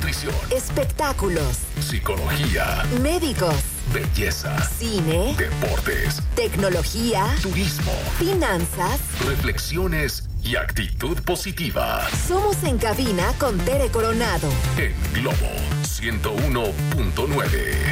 nutrición, espectáculos, psicología, médicos, belleza, cine, deportes, tecnología, turismo, finanzas, reflexiones y actitud positiva. Somos En Cabina con Tere Coronado. En Globo 101.9.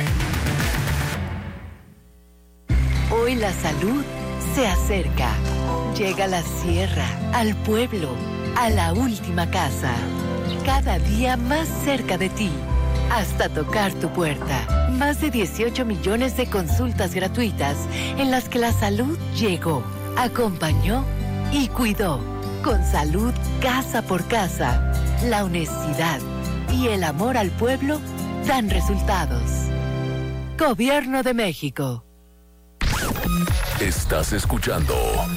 Hoy la salud se acerca. Llega a la sierra, al pueblo, a la última casa. Cada día más cerca de ti, hasta tocar tu puerta. Más de 18 millones de consultas gratuitas en las que la salud llegó, acompañó y cuidó. Con salud casa por casa, la honestidad y el amor al pueblo dan resultados. Gobierno de México. Estás escuchando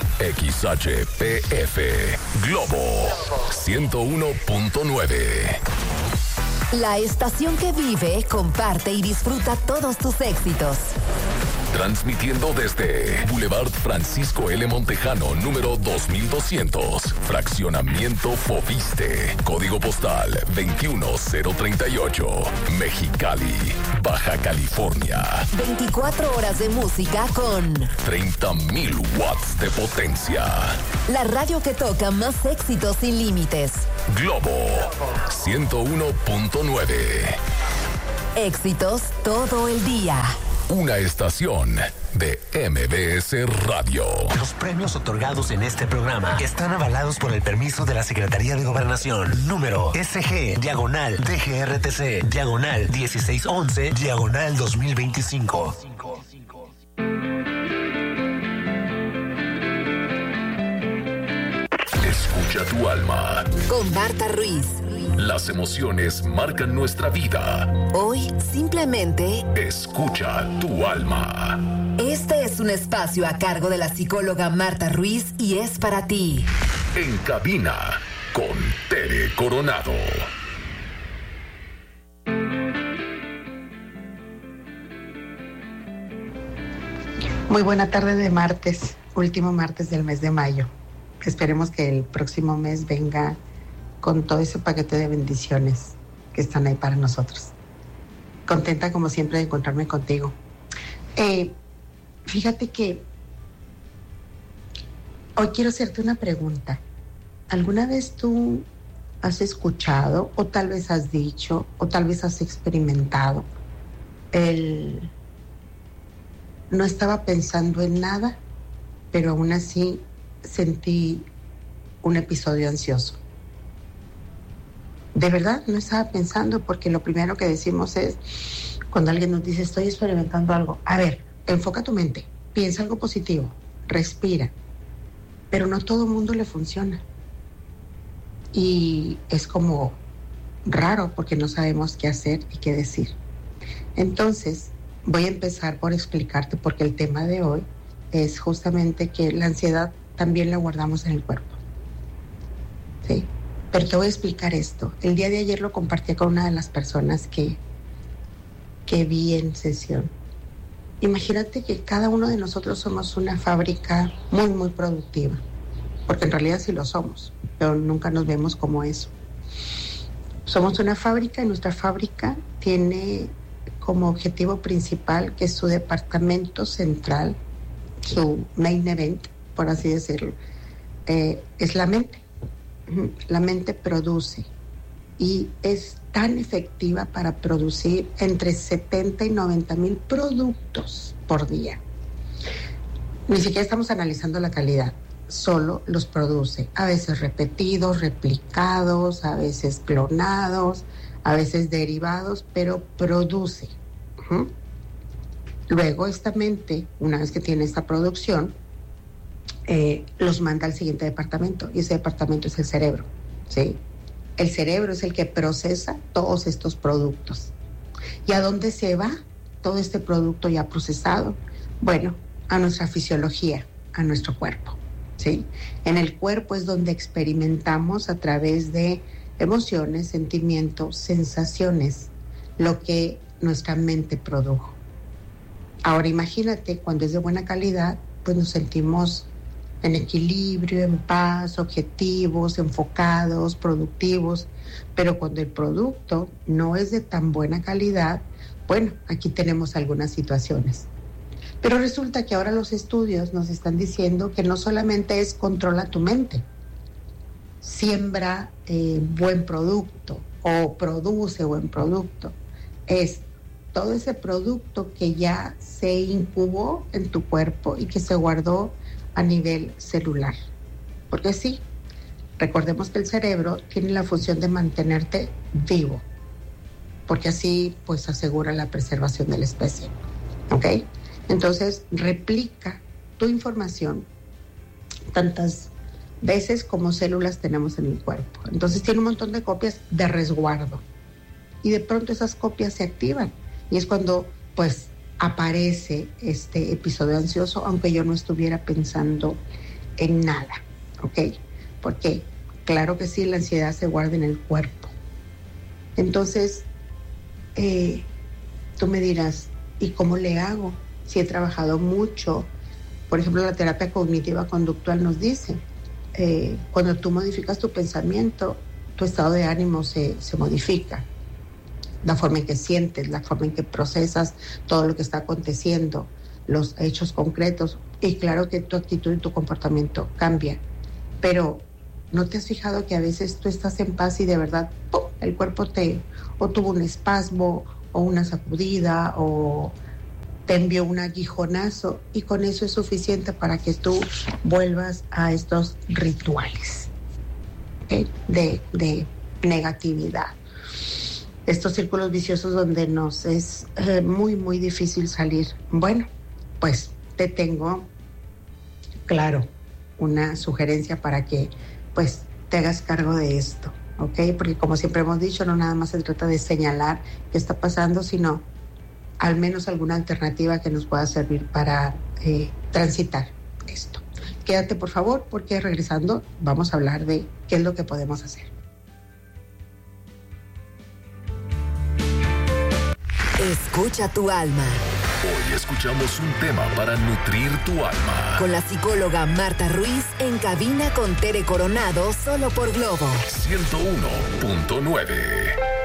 XHPF Globo 101.9. La estación que vive, comparte y disfruta todos tus éxitos. Transmitiendo desde Boulevard Francisco L. Montejano, número 2200, Fraccionamiento Fobiste, Código Postal 21038, Mexicali, Baja California. 24 horas de música con 30,000 watts de potencia. la radio que toca más éxitos sin límites. Globo 101.9. Éxitos todo el día. Una estación de MBS Radio. Los premios otorgados en este programa están avalados por el permiso de la Secretaría de Gobernación. Número SG/DGRTC/1611/2025. Escucha tu alma. Con Marta Ruiz. Las emociones marcan nuestra vida. Hoy simplemente Escucha tu alma. este es un espacio a cargo de la psicóloga Marta Ruiz y es para ti. En cabina con Tere Coronado. Muy buena tarde de martes, último martes del mes de mayo. Esperemos que el próximo mes venga con todo ese paquete de bendiciones que están ahí para nosotros. Contenta como siempre de encontrarme contigo. Fíjate que hoy quiero hacerte una pregunta. ¿Alguna vez tú has escuchado o tal vez has dicho o tal vez has experimentado no estaba pensando en nada, pero aún así sentí un episodio ansioso? De verdad, no estaba pensando, porque lo primero que decimos es, cuando alguien nos dice, estoy experimentando algo, a ver, enfoca tu mente, piensa algo positivo, respira, pero no todo el mundo le funciona. Y es como raro porque no sabemos qué hacer y qué decir. Entonces, voy a empezar por explicarte, porque el tema de hoy es justamente que la ansiedad también la guardamos en el cuerpo. ¿Sí? Pero te voy a explicar esto. El día de ayer lo compartí con una de las personas que vi en sesión. Imagínate que cada uno de nosotros somos una fábrica muy, muy productiva, porque en realidad sí lo somos, pero nunca nos vemos como eso. Somos una fábrica y nuestra fábrica tiene como objetivo principal que su departamento central, su main event, por así decirlo, es la mente. La mente produce y es tan efectiva para producir entre 70 y 90,000 productos por día. Ni siquiera estamos analizando la calidad, solo los produce, a veces repetidos, replicados, a veces clonados, a veces derivados, pero produce. Luego esta mente, una vez que tiene esta producción, los manda al siguiente departamento, y ese departamento es el cerebro, ¿sí? El cerebro es el que procesa todos estos productos. ¿Y a dónde se va todo este producto ya procesado? Bueno, a nuestra fisiología, a nuestro cuerpo, ¿sí? En el cuerpo es donde experimentamos a través de emociones, sentimientos, sensaciones, lo que nuestra mente produjo. Ahora imagínate, cuando es de buena calidad, pues nos sentimos en equilibrio, en paz, objetivos, enfocados, productivos. Pero cuando el producto no es de tan buena calidad, bueno, aquí tenemos algunas situaciones. Pero resulta que ahora los estudios nos están diciendo que no solamente es controla tu mente, siembra buen producto o produce buen producto, es todo ese producto que ya se incubó en tu cuerpo y que se guardó a nivel celular. Porque sí, recordemos que el cerebro tiene la función de mantenerte vivo, porque así pues asegura la preservación de la especie, ¿ok? Entonces replica tu información tantas veces como células tenemos en el cuerpo. Entonces tiene un montón de copias de resguardo y de pronto esas copias se activan y es cuando pues aparece este episodio ansioso, aunque yo no estuviera pensando en nada, ¿ok? Porque claro que sí, la ansiedad se guarda en el cuerpo. Entonces tú me dirás, ¿y cómo le hago? Si he trabajado mucho, por ejemplo, la terapia cognitiva conductual nos dice, cuando tú modificas tu pensamiento, tu estado de ánimo se modifica. La forma en que sientes, la forma en que procesas todo lo que está aconteciendo, los hechos concretos, y claro que tu actitud y tu comportamiento cambia. Pero ¿no te has fijado que a veces tú estás en paz y de verdad, ¡pum!, el cuerpo o tuvo un espasmo, o una sacudida, o te envió un aguijonazo, y con eso es suficiente para que tú vuelvas a estos rituales, ¿okay?, de negatividad? Estos círculos viciosos donde nos es muy, muy difícil salir. Bueno, pues te tengo, claro, una sugerencia para que pues te hagas cargo de esto, ¿ok? Porque como siempre hemos dicho, no nada más se trata de señalar qué está pasando, sino al menos alguna alternativa que nos pueda servir para transitar esto. Quédate, por favor, porque regresando vamos a hablar de qué es lo que podemos hacer. Escucha tu alma. Hoy escuchamos un tema para nutrir tu alma. Con la psicóloga Marta Ruiz en cabina con Tere Coronado, solo por Globo 101.9.